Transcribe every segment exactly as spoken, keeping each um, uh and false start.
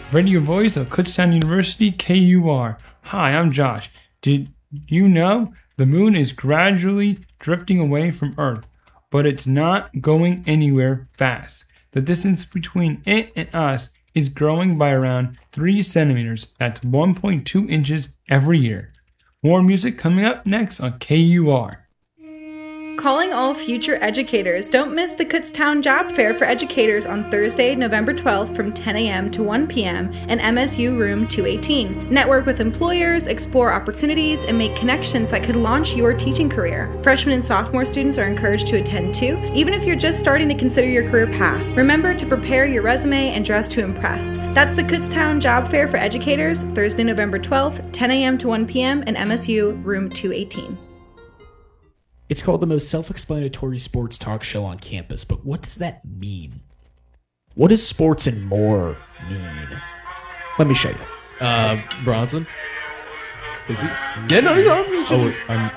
radio voice of Kutztown University, K U R. Hi, I'm Josh. Did you know the moon is gradually drifting away from Earth, but it's not going anywhere fast? The distance between it and us is growing by around three centimeters. That's one point two inches every year. More music coming up next on K U R. Calling all future educators, don't miss the Kutztown Job Fair for Educators on Thursday, November twelfth from ten a.m. to one p.m. in M S U Room two eighteen. Network with employers, explore opportunities, and make connections that could launch your teaching career. Freshmen and sophomore students are encouraged to attend too, even if you're just starting to consider your career path. Remember to prepare your resume and dress to impress. That's the Kutztown Job Fair for Educators, Thursday, November twelfth, ten a.m. to one p.m. in M S U Room two eighteen. It's called the most self-explanatory sports talk show on campus, but what does that mean? What does sports and more mean? Let me show you. Uh, Bronson? Is he? Yeah, no, he's on. He's Oh, I'm,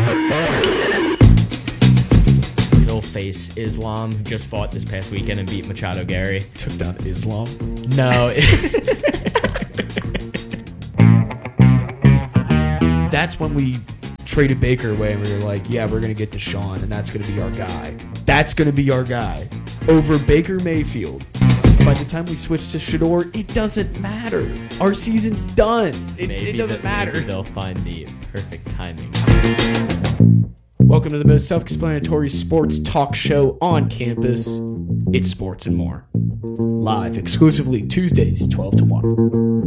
Little face Islam who just fought this past weekend and beat Machado Gary. Took down Islam? No. That's when we traded Baker away and we were like, yeah, we're going to get Deshaun and that's going to be our guy. That's going to be our guy. Over Baker Mayfield. By the time we switch to Shador, it doesn't matter. Our season's done. It, maybe it doesn't the, matter. Maybe they'll find the perfect timing. Welcome to the most self-explanatory sports talk show on campus. It's Sports and More. Live exclusively Tuesdays, twelve to one.